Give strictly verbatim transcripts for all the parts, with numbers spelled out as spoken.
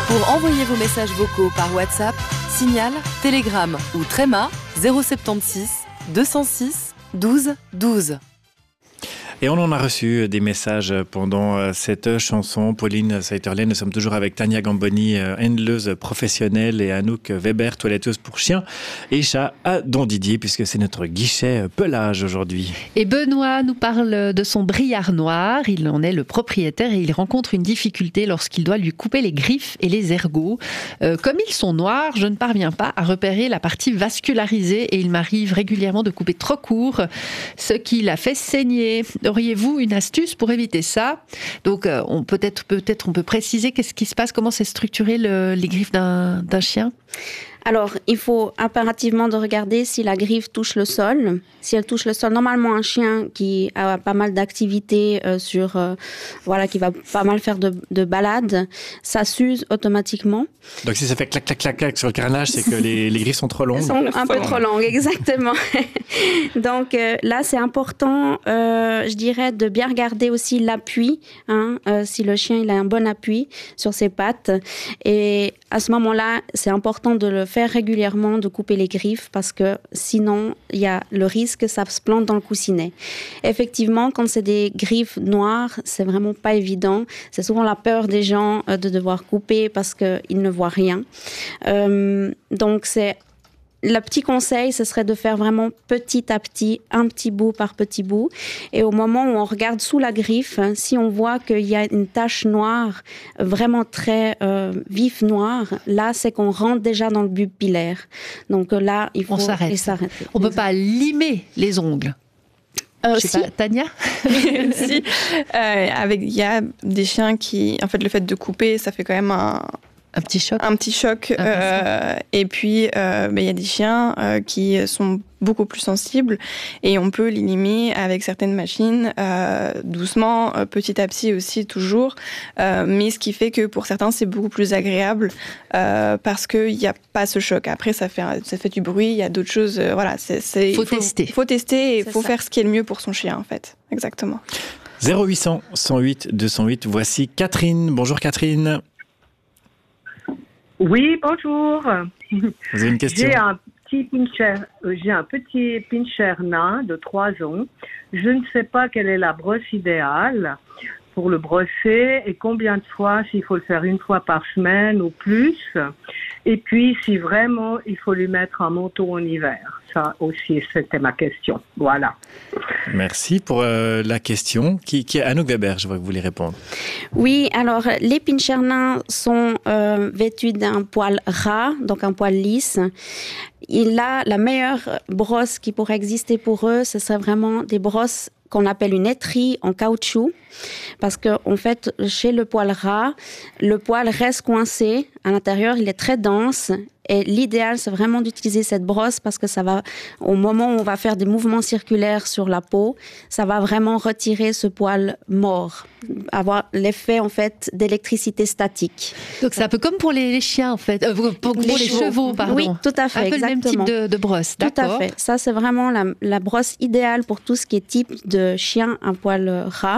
Pour envoyer vos messages vocaux par WhatsApp, Signal, Telegram ou Tréma zéro soixante-seize deux cent six douze douze. Et on en a reçu des messages pendant cette chanson. Pauline Seiterlen, nous sommes toujours avec Tania Gamboni, handleuse professionnelle, et Anouk Weber, toiletteuse pour chiens et chats à Don Didier, puisque c'est notre guichet pelage aujourd'hui. Et Benoît nous parle de son briard noir. Il en est le propriétaire et il rencontre une difficulté lorsqu'il doit lui couper les griffes et les ergots. Euh, comme ils sont noirs, je ne parviens pas à repérer la partie vascularisée et il m'arrive régulièrement de couper trop court, ce qui l'a fait saigner. Auriez-vous une astuce pour éviter ça? Donc, euh, on, peut-être, peut-être on peut préciser qu'est-ce qui se passe, comment c'est structuré le, les griffes d'un, d'un chien? Alors, il faut impérativement de regarder si la griffe touche le sol. Si elle touche le sol, normalement, un chien qui a pas mal d'activités euh, sur, euh, voilà, qui va pas mal faire de, de balades, ça s'use automatiquement. Donc, si ça fait clac, clac, clac, clac sur le carrelage, c'est que les, les griffes sont trop longues. Elles sont un peu trop longues, exactement. Donc, euh, là, c'est important, euh, je dirais, de bien regarder aussi l'appui, hein, euh, si le chien il a un bon appui sur ses pattes. Et à ce moment-là, c'est important de le faire régulièrement, de couper les griffes, parce que sinon, il y a le risque que ça se plante dans le coussinet. Effectivement, quand c'est des griffes noires, c'est vraiment pas évident. C'est souvent la peur des gens euh, de devoir couper parce qu'ils ne voient rien. Euh, donc, c'est le petit conseil, ce serait de faire vraiment petit à petit, un petit bout par petit bout. Et au moment où on regarde sous la griffe, si on voit qu'il y a une tache noire, vraiment très euh, vif noir, là, c'est qu'on rentre déjà dans le bulbe pilaire. Donc là, il faut on s'arrête. s'arrêter. On ne peut pas limer les ongles. Euh, Je sais si. pas, Tania? Si. Euh, avec, il y a des chiens qui, en fait, le fait de couper, ça fait quand même un... Un petit choc. Un petit choc. Euh, et puis, euh, bah, y a des chiens euh, qui sont beaucoup plus sensibles et on peut l'éliminer avec certaines machines, euh, doucement, euh, petit à petit aussi, toujours. Euh, mais ce qui fait que pour certains, c'est beaucoup plus agréable euh, parce qu'il n'y a pas ce choc. Après, ça fait, ça fait du bruit, il y a d'autres choses. Euh, voilà, c'est, c'est, faut, il faut tester. Il faut tester et il faut ça. faire ce qui est le mieux pour son chien, en fait. Exactement. zéro huit cents cent huit deux cent huit, voici Catherine. Bonjour Catherine. Oui, bonjour. Vous avez une question? J'ai un petit pincher, euh, j'ai un petit pincher nain de trois ans. Je ne sais pas quelle est la brosse idéale pour le brosser et combien de fois, s'il faut le faire une fois par semaine ou plus. Et puis, si vraiment il faut lui mettre un manteau en hiver. Ça aussi, c'était ma question. Voilà. Merci pour euh, la question. Qui, qui est Anouk Weber, je vois que vous voulez répondre. Oui, alors les pinchers nains sont euh, vêtus d'un poil ras, donc un poil lisse. Et là, la meilleure brosse qui pourrait exister pour eux, ce serait vraiment des brosses qu'on appelle une étrie en caoutchouc, parce que en fait, chez le poil ras, le poil reste coincé à l'intérieur, il est très dense. Et l'idéal, c'est vraiment d'utiliser cette brosse parce que ça va, au moment où on va faire des mouvements circulaires sur la peau, ça va vraiment retirer ce poil mort, avoir l'effet en fait d'électricité statique. Donc c'est un peu comme pour les, les chiens en fait, euh, pour, pour les, les chevaux. chevaux, pardon. Oui, tout à fait, un peu exactement. le même type de, de brosse, tout d'accord. à fait. Ça, c'est vraiment la, la brosse idéale pour tout ce qui est type de chien à poil ras.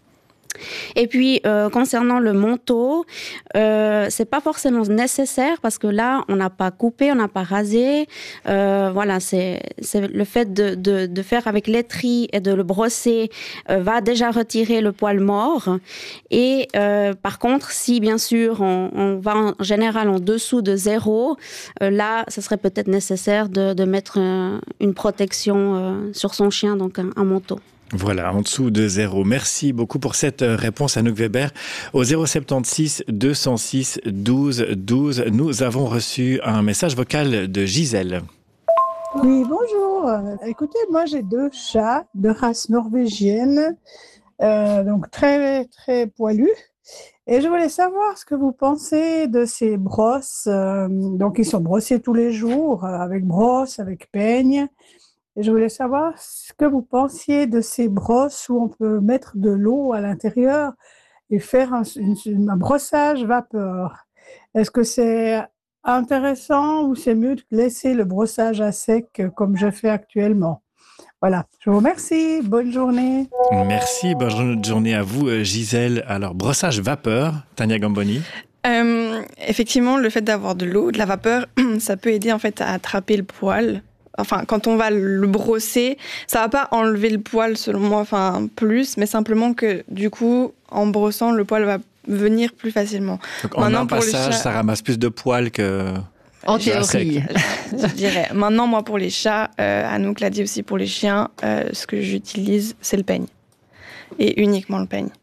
Et puis, euh, concernant le manteau, euh, c'est pas forcément nécessaire parce que là, on n'a pas coupé, on n'a pas rasé. Euh, voilà, c'est, c'est le fait de, de, de faire avec l'étrie et de le brosser euh, va déjà retirer le poil mort. Et euh, par contre, si bien sûr, on, on va en général en dessous de zéro, euh, là, ce serait peut-être nécessaire de, de mettre euh, une protection euh, sur son chien, donc un, un manteau. Voilà, en dessous de zéro. Merci beaucoup pour cette réponse, Anouk Weber. Au zéro soixante-seize deux cent six douze douze, nous avons reçu un message vocal de Gisèle. Oui, bonjour. Écoutez, moi j'ai deux chats de race norvégienne, euh, donc très très poilus. Et je voulais savoir ce que vous pensez de ces brosses. Euh, donc ils sont brossés tous les jours, euh, avec brosse, avec peigne. Et je voulais savoir ce que vous pensiez de ces brosses où on peut mettre de l'eau à l'intérieur et faire un, une, un brossage vapeur. Est-ce que c'est intéressant ou c'est mieux de laisser le brossage à sec comme je fais actuellement? Voilà, je vous remercie. Bonne journée. Merci, bonne journée à vous, Gisèle. Alors, brossage vapeur, Tania Gamboni. Euh, effectivement, le fait d'avoir de l'eau, de la vapeur, ça peut aider en fait à attraper le poil. Enfin, quand on va le brosser, ça va pas enlever le poil selon moi, enfin plus, mais simplement que du coup, en brossant, le poil va venir plus facilement. Donc, en un passage, chats, ça ramasse plus de poils que... En théorie. Je, je dirais. Maintenant, moi, pour les chats, euh, Anouk l'a dit aussi pour les chiens, euh, ce que j'utilise, c'est le peigne. Et uniquement le peigne.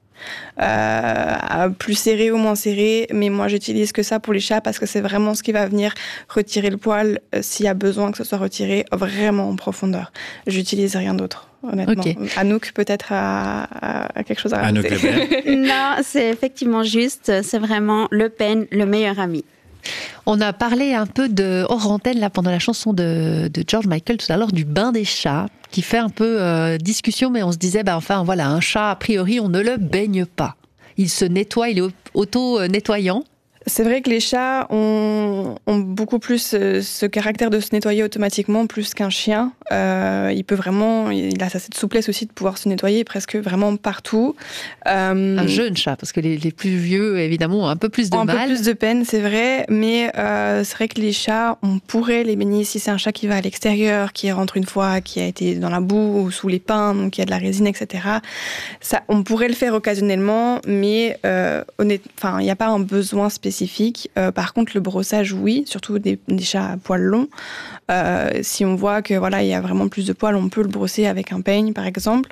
Euh, plus serré ou moins serré, mais moi j'utilise que ça pour les chats parce que c'est vraiment ce qui va venir retirer le poil euh, s'il y a besoin que ce soit retiré vraiment en profondeur. J'utilise rien d'autre, honnêtement. Okay. Anouk peut-être a, a, a quelque chose à rajouter. Non, c'est effectivement juste, c'est vraiment le peigne, le meilleur ami. On a parlé un peu de hors antenne là pendant la chanson de, de George Michael tout à l'heure du bain des chats qui fait un peu euh, discussion, mais on se disait bah enfin voilà, un chat a priori on ne le baigne pas, il se nettoie, il est auto-nettoyant. C'est vrai que les chats ont, ont beaucoup plus euh, ce caractère de se nettoyer automatiquement plus qu'un chien. Euh, il peut vraiment, il a cette souplesse aussi de pouvoir se nettoyer presque vraiment partout. Euh, un jeune chat, parce que les, les plus vieux évidemment ont un peu plus de un mal. Un peu plus de peine, c'est vrai, mais euh, c'est vrai que les chats, on pourrait les baigner si c'est un chat qui va à l'extérieur, qui rentre une fois, qui a été dans la boue ou sous les pins, donc il y a de la résine, et cetera. Ça, on pourrait le faire occasionnellement, mais euh, honnête, enfin, il n'y a pas un besoin spécifique. Euh, par contre, le brossage, oui, surtout des, des chats à poils longs. Euh, si on voit que voilà, il y a vraiment plus de poils, on peut le brosser avec un peigne, par exemple.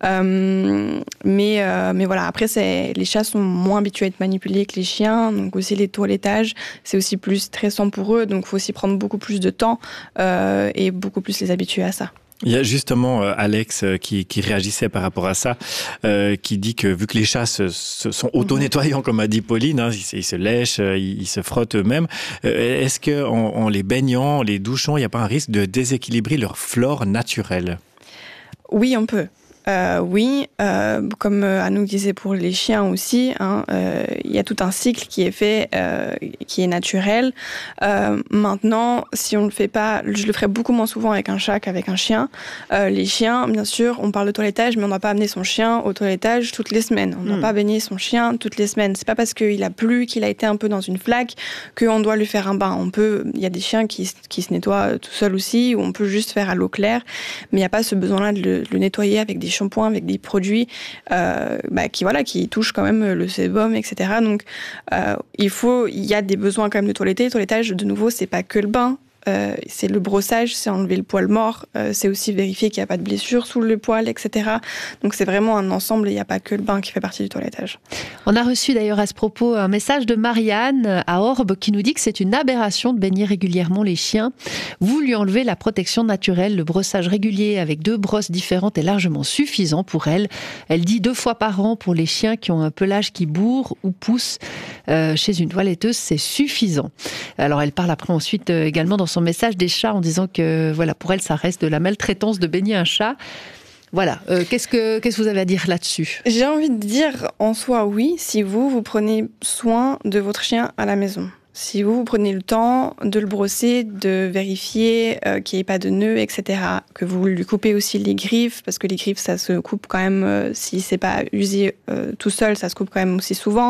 Euh, mais, euh, mais voilà, après, c'est, les chats sont moins habitués à être manipulés que les chiens. Donc aussi, les toilettages, c'est aussi plus stressant pour eux. Donc, il faut aussi prendre beaucoup plus de temps euh, et beaucoup plus les habituer à ça. Il y a justement euh, Alex euh, qui, qui réagissait par rapport à ça, euh, qui dit que vu que les chats se, se sont auto-nettoyants, comme a dit Pauline, hein, ils, ils se lèchent, ils, ils se frottent eux-mêmes, euh, est-ce qu'en en les baignant, en les douchant, il n'y a pas un risque de déséquilibrer leur flore naturelle ? Oui, on peut. Euh, oui, euh, comme Anouk disait pour les chiens aussi, hein, euh, il y a tout un cycle qui est fait, euh, qui est naturel. Euh, maintenant, si on le fait pas, je le ferai beaucoup moins souvent avec un chat qu'avec un chien. Euh, les chiens, bien sûr, on parle de toilettage, mais on ne doit pas amener son chien au toilettage toutes les semaines. On ne doit mmh. pas baigner son chien toutes les semaines. C'est pas parce qu'il a plu, qu'il a été un peu dans une flaque, qu'on doit lui faire un bain. On peut, il y a des chiens qui, qui se nettoient tout seuls aussi, ou on peut juste faire à l'eau claire, mais il n'y a pas ce besoin-là de le, de le nettoyer avec des shampoings, avec des produits euh, bah, qui voilà qui touchent quand même le sébum, et cetera. Donc euh, il faut, il y a des besoins quand même de toiletter. Le toilettage, de nouveau, c'est pas que le bain. Euh, c'est le brossage, c'est enlever le poil mort, euh, c'est aussi vérifier qu'il n'y a pas de blessure sous le poil, et cetera. Donc c'est vraiment un ensemble, il n'y a pas que le bain qui fait partie du toilettage. On a reçu d'ailleurs à ce propos un message de Marianne à Orbe qui nous dit que c'est une aberration de baigner régulièrement les chiens. Vous lui enlevez la protection naturelle, le brossage régulier avec deux brosses différentes est largement suffisant pour elle. Elle dit deux fois par an pour les chiens qui ont un pelage qui bourre ou pousse euh, chez une toiletteuse, c'est suffisant. Alors elle parle après ensuite euh, également dans son message des chats en disant que voilà, pour elle ça reste de la maltraitance de baigner un chat. Voilà, euh, qu'est-ce que qu'est-ce que vous avez à dire là-dessus ? J'ai envie de dire en soi oui, si vous vous prenez soin de votre chien à la maison. Si vous, vous prenez le temps de le brosser, de vérifier euh, qu'il n'y ait pas de nœuds, et cetera, que vous lui coupez aussi les griffes, parce que les griffes, ça se coupe quand même, euh, si c'est pas usé euh, tout seul, ça se coupe quand même aussi souvent.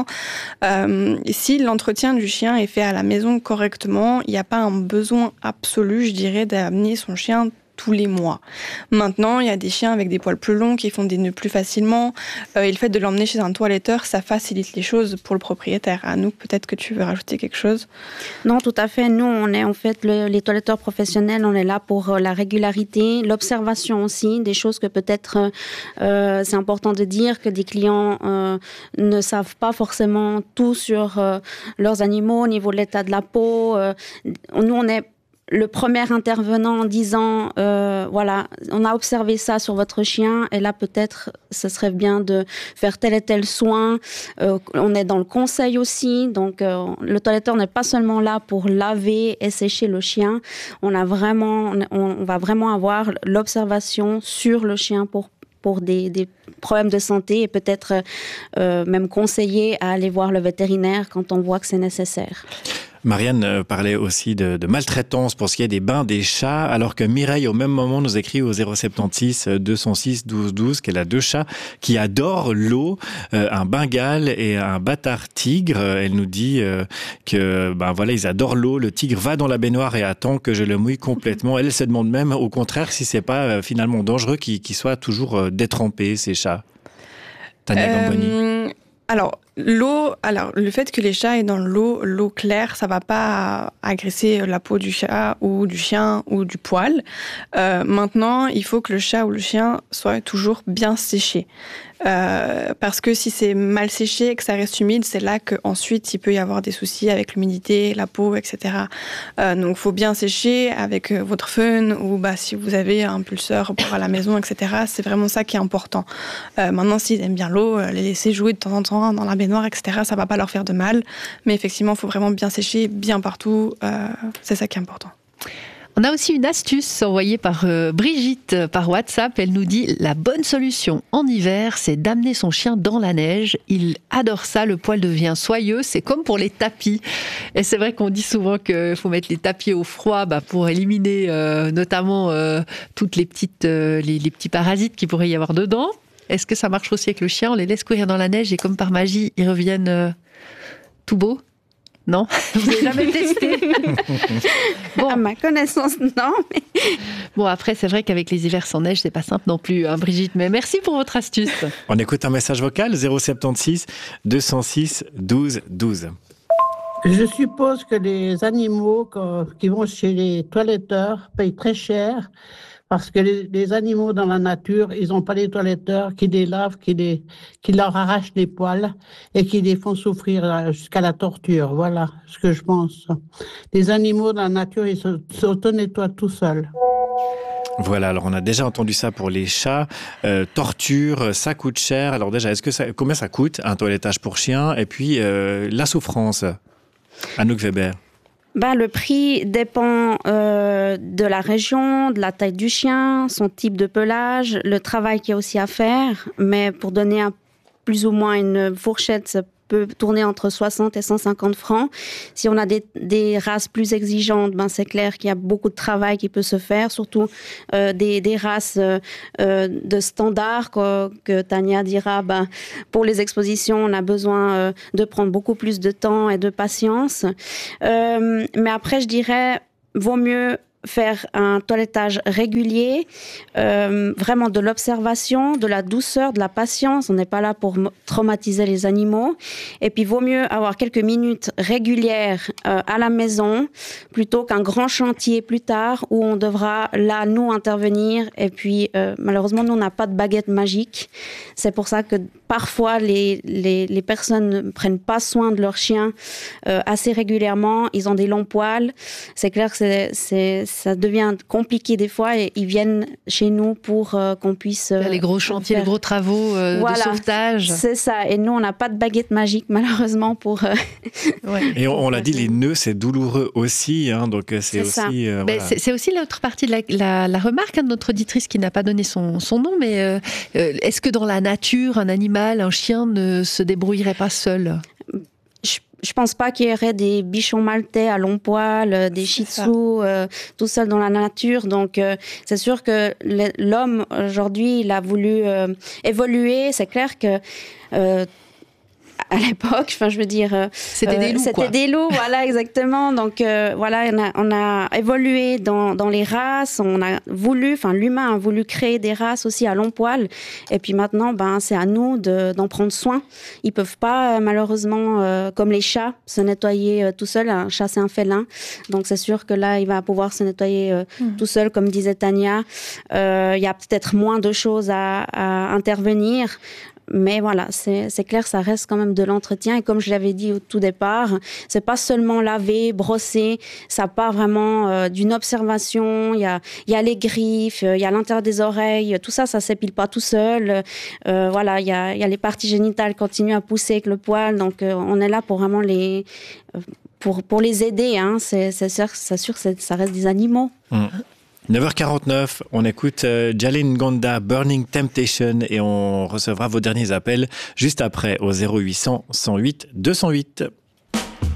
Euh, et si l'entretien du chien est fait à la maison correctement, il n'y a pas un besoin absolu, je dirais, d'amener son chien tous les mois. Maintenant, il y a des chiens avec des poils plus longs qui font des nœuds plus facilement. Euh, et le fait de l'emmener chez un toiletteur, ça facilite les choses pour le propriétaire. Anouk, peut-être que tu veux rajouter quelque chose ? Non, tout à fait. Nous, on est en fait le, les toiletteurs professionnels, on est là pour euh, la régularité, l'observation aussi, des choses que peut-être euh, c'est important de dire que des clients euh, ne savent pas forcément tout sur euh, leurs animaux au niveau de l'état de la peau. Euh, nous, on est le premier intervenant en disant euh, voilà, on a observé ça sur votre chien et là peut-être ce serait bien de faire tel et tel soin. Euh, on est dans le conseil aussi, donc euh, le toiletteur n'est pas seulement là pour laver et sécher le chien. On a vraiment, on, on va vraiment avoir l'observation sur le chien pour pour des, des problèmes de santé et peut-être euh, même conseiller à aller voir le vétérinaire quand on voit que c'est nécessaire. Marianne parlait aussi de, de maltraitance pour ce qui est des bains des chats, alors que Mireille, au même moment, nous écrit au zéro sept six deux zéro six douze douze qu'elle a deux chats qui adorent l'eau, euh, un bengal et un bâtard tigre. Elle nous dit euh, que ben voilà, ils adorent l'eau. Le tigre va dans la baignoire et attend que je le mouille complètement. Elle se demande même, au contraire, si c'est pas euh, finalement dangereux qu'ils qu'ils soient toujours euh, détrempés, ces chats. Tania Gamboni. Euh, alors, l'eau, alors, le fait que les chats aient dans l'eau, l'eau claire, ça va pas agresser la peau du chat ou du chien ou du poil. Euh, maintenant, il faut que le chat ou le chien soit toujours bien séché. Euh, parce que si c'est mal séché et que ça reste humide, c'est là qu'ensuite il peut y avoir des soucis avec l'humidité, la peau, et cetera. Euh, donc il faut bien sécher avec votre fun ou bah, si vous avez un pulseur pour à la maison, et cetera. C'est vraiment ça qui est important. Euh, maintenant, s'ils aiment bien l'eau, les laisser jouer de temps en temps dans la baignoire, et cetera, ça va pas leur faire de mal. Mais effectivement, il faut vraiment bien sécher, bien partout. Euh, c'est ça qui est important. On a aussi une astuce envoyée par euh, Brigitte par WhatsApp. Elle nous dit « La bonne solution en hiver, c'est d'amener son chien dans la neige. Il adore ça, le poil devient soyeux. C'est comme pour les tapis. » Et c'est vrai qu'on dit souvent qu'il faut mettre les tapis au froid bah, pour éliminer euh, notamment euh, toutes les, petites, euh, les, les petits parasites qu'il pourrait y avoir dedans. Est-ce que ça marche aussi avec le chien? On les laisse courir dans la neige et comme par magie, ils reviennent euh, tout beaux? Non, vous n'avez jamais testé. Bon, à ma connaissance, non. Mais... Bon, après, c'est vrai qu'avec les hivers sans neige, c'est pas simple non plus, hein, Brigitte. Mais merci pour votre astuce. On écoute un message vocal, zéro sept six deux zéro six douze douze. Je suppose que les animaux qui vont chez les toiletteurs payent très cher parce que les, les animaux dans la nature, ils n'ont pas les toiletteurs qui les lavent, qui, les, qui leur arrachent les poils et qui les font souffrir jusqu'à la torture. Voilà ce que je pense. Les animaux dans la nature, ils s'auto-nettoient tout seuls. Voilà, alors on a déjà entendu ça pour les chats. Euh, torture, ça coûte cher. Alors déjà, est-ce que ça, combien ça coûte un toilettage pour chien? Et puis euh, la souffrance, Anouk Weber. Ben, le prix dépend euh, de la région, de la taille du chien, son type de pelage, le travail qu'il y a aussi à faire. Mais pour donner un, plus ou moins une fourchette, ça peut tourner entre soixante et cent cinquante francs. Si on a des, des races plus exigeantes, ben c'est clair qu'il y a beaucoup de travail qui peut se faire, surtout euh, des, des races euh, de standard que, que Tania dira. Ben, pour les expositions, on a besoin euh, de prendre beaucoup plus de temps et de patience. Euh, mais après, je dirais, vaut mieux faire un toilettage régulier, euh, vraiment de l'observation, de la douceur, de la patience. On n'est pas là pour traumatiser les animaux. Et puis, vaut mieux avoir quelques minutes régulières euh, à la maison plutôt qu'un grand chantier plus tard où on devra, là, nous, intervenir. Et puis, euh, malheureusement, nous, on n'a pas de baguette magique. C'est pour ça que parfois, les, les, les personnes ne prennent pas soin de leur chien euh, assez régulièrement. Ils ont des longs poils. C'est clair que c'est, c'est, ça devient compliqué des fois et ils viennent chez nous pour euh, qu'on puisse... Euh, les gros chantiers, faire... les gros travaux euh, voilà, de sauvetage. C'est ça. Et nous, on n'a pas de baguette magique, malheureusement, pour... Euh... Ouais. Et on, on l'a dit, les nœuds, c'est douloureux aussi. Hein, donc c'est, c'est aussi... Euh, voilà. c'est, c'est aussi l'autre partie de la, la, la remarque hein, de notre auditrice qui n'a pas donné son, son nom, mais euh, est-ce que dans la nature, un animal, un chien ne se débrouillerait pas seul ? Je pense pas qu'il y aurait des bichons maltais à long poil, des shih tzus, euh, tout seul dans la nature. Donc, euh, c'est sûr que l'homme, aujourd'hui, il a voulu euh, évoluer. C'est clair que... Euh, à l'époque, enfin, je veux dire, c'était des loups, c'était quoi. des loups, voilà, exactement. Donc, euh, voilà, on a, on a évolué dans, dans les races. On a voulu, enfin, l'humain a voulu créer des races aussi à long poil. Et puis maintenant, ben, c'est à nous de, d'en prendre soin. Ils peuvent pas, malheureusement, euh, comme les chats, se nettoyer euh, tout seul. Un chat, c'est un félin. Donc, c'est sûr que là, il va pouvoir se nettoyer euh, mmh. tout seul, comme disait Tania. Euh, il y a peut-être moins de choses à, à intervenir. Mais voilà, c'est, c'est clair, ça reste quand même de l'entretien. Et comme je l'avais dit au tout départ, c'est pas seulement laver, brosser. Ça part vraiment euh, d'une observation. Il y a, il y a les griffes, il y a l'intérieur des oreilles. Tout ça, ça s'épile pas tout seul. Euh, voilà, il y a, il y a les parties génitales qui continuent à pousser avec le poil. Donc, euh, on est là pour vraiment les, pour, pour les aider. Hein. C'est, c'est sûr, c'est sûr, c'est, ça reste des animaux. Mmh. neuf heures quarante-neuf, on écoute euh, Jalin Gonda, Burning Temptation et on recevra vos derniers appels juste après au zéro huit cent, cent huit, deux cent huit.